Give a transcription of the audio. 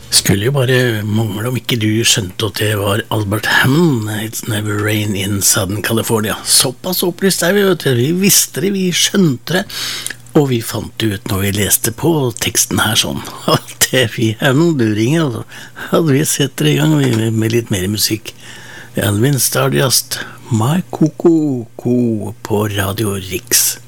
Skulle jo bare mangle om ikke du skjønte at det var Albert Hammond, It's Never Rain in Southern California. Såpass opplyst vi, vet du. Vi visste det, vi skjønte det, og vi fant det ut når vi leste på teksten her sånn. Det vi Hammond, du ringer, altså. Hadde vi setter i gang med litt mer musikk. Alvin Stardust, My Coco på Radio Riks.